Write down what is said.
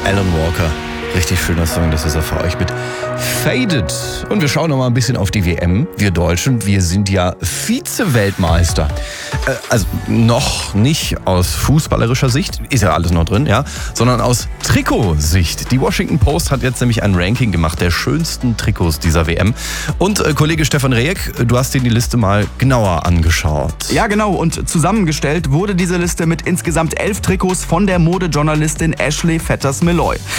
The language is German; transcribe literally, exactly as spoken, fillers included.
Alan Walker. Richtig schöner Song, das ist er für euch mit Faded. Und wir schauen noch mal ein bisschen auf die W M. Wir Deutschen, wir sind ja Vize-Weltmeister. Äh, also noch nicht aus fußballerischer Sicht, ist ja alles noch drin, ja, sondern aus Trikotsicht. Die Washington Post hat jetzt nämlich ein Ranking gemacht der schönsten Trikots dieser W M. Und äh, Kollege Stefan Rejek, du hast dir die Liste mal genauer angeschaut. Ja, genau. Und zusammengestellt wurde diese Liste mit insgesamt elf Trikots von der Modejournalistin Ashley Fetters-Malloy.